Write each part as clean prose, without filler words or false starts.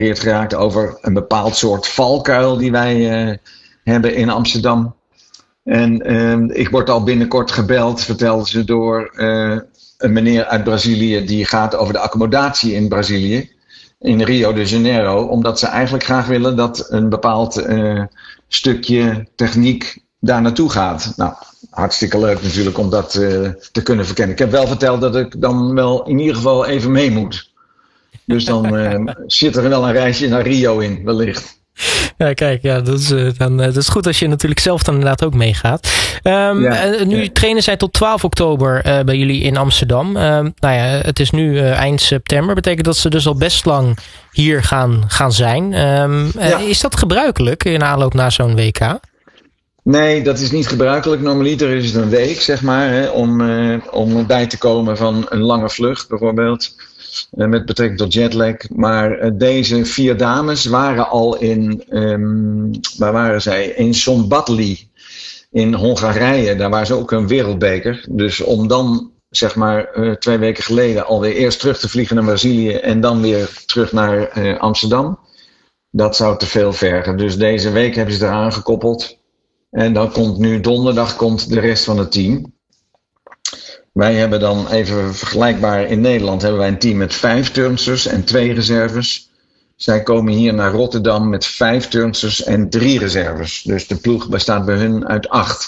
geraakt over een bepaald soort valkuil die wij hebben in Amsterdam. En ik word al binnenkort gebeld, vertelde ze, door een meneer uit Brazilië die gaat over de accommodatie in Brazilië, in Rio de Janeiro, omdat ze eigenlijk graag willen dat een bepaald stukje techniek daar naartoe gaat. Nou, hartstikke leuk natuurlijk om dat te kunnen verkennen. Ik heb wel verteld dat ik dan wel in ieder geval even mee moet. Dus dan zit er wel een reisje naar Rio in, wellicht. Ja, kijk, ja, dat is goed als je natuurlijk zelf dan inderdaad ook meegaat. Nu trainen zij tot 12 oktober bij jullie in Amsterdam. Het is nu eind september. Betekent dat ze dus al best lang hier gaan zijn. Is dat gebruikelijk in aanloop naar zo'n WK? Nee, dat is niet gebruikelijk. Normaliter is het een week, zeg maar, hè, om bij te komen van een lange vlucht bijvoorbeeld. Met betrekking tot jetlag. Maar deze 4 dames waren al in, waar waren zij? In Szombathely in Hongarije. Daar waren ze ook een wereldbeker. Dus om dan, zeg maar, 2 weken geleden alweer eerst terug te vliegen naar Brazilië en dan weer terug naar Amsterdam. Dat zou te veel vergen. Dus deze week hebben ze eraan gekoppeld. En dan komt nu donderdag de rest van het team. Wij hebben dan even vergelijkbaar in Nederland hebben wij een team met 5 turnsters en 2 reserves. Zij komen hier naar Rotterdam met 5 turnsters en 3 reserves. Dus de ploeg bestaat bij hun uit 8.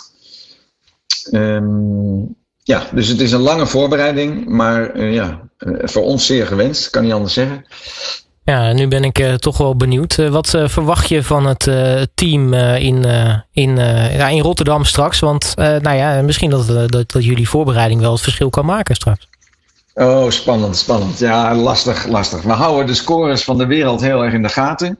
Dus het is een lange voorbereiding, maar voor ons zeer gewenst, kan niet anders zeggen. Ja, nu ben ik toch wel benieuwd. Wat verwacht je van het team in Rotterdam straks? Want misschien dat jullie voorbereiding wel het verschil kan maken straks. Oh, spannend. Ja, lastig. We houden de scores van de wereld heel erg in de gaten.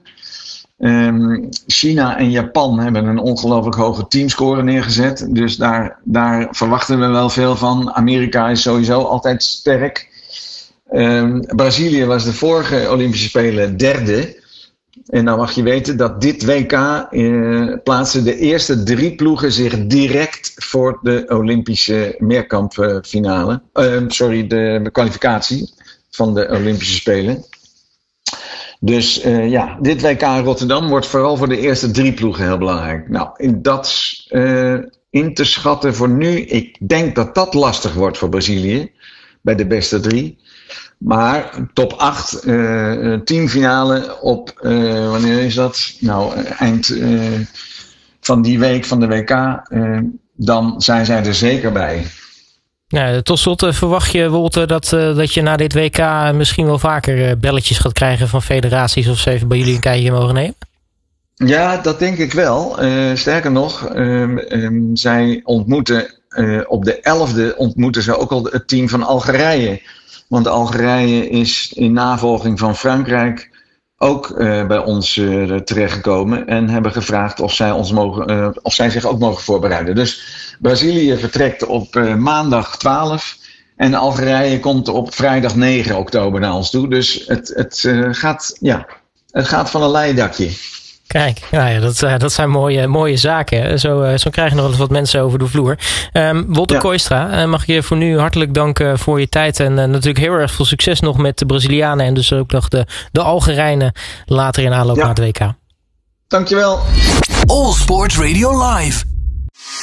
China en Japan hebben een ongelooflijk hoge teamscore neergezet. Dus daar verwachten we wel veel van. Amerika is sowieso altijd sterk. Brazilië was de vorige Olympische Spelen 3e. En nou mag je weten dat dit WK plaatsen de eerste 3 ploegen zich direct voor de Olympische meerkampfinale. De kwalificatie van de Olympische Spelen. Dus dit WK in Rotterdam wordt vooral voor de eerste 3 ploegen heel belangrijk. Nou, in te schatten voor nu, ik denk dat lastig wordt voor Brazilië bij de beste 3. Maar top 8, teamfinale op, wanneer is dat? Nou, eind van die week van de WK, dan zijn zij er zeker bij. Ja, tot slot verwacht je, Wolter, dat je na dit WK misschien wel vaker belletjes gaat krijgen van federaties of ze even bij jullie een kijkje mogen nemen? Ja, dat denk ik wel. Sterker nog, zij ontmoeten op de 11e ontmoeten ze ook al het team van Algerije. Want Algerije is in navolging van Frankrijk ook bij ons terechtgekomen en hebben gevraagd of zij zich ook mogen voorbereiden. Dus Brazilië vertrekt op maandag 12 en Algerije komt op vrijdag 9 oktober naar ons toe. Dus het gaat van een leidakje. Kijk, dat zijn mooie zaken. Zo krijg je nog wel eens wat mensen over de vloer. Wolter Kooistra, mag ik je voor nu hartelijk danken voor je tijd. En natuurlijk heel erg veel succes nog met de Brazilianen. En dus ook nog de Algerijnen later in aanloop naar het WK. Dankjewel. All Sports Radio Live.